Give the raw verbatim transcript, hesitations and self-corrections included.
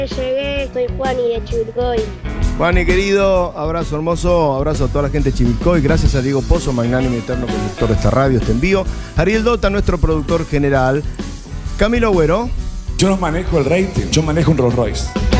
Llegué, soy Juani de Chivilcoy. Juani, querido, abrazo hermoso, abrazo a toda la gente de Chivilcoy. Gracias a Diego Pozo, magnánimo y eterno conductor de esta radio, este envío. Ariel Dota, nuestro productor general. Camilo Agüero. Yo no manejo el rating, yo manejo un Rolls Royce.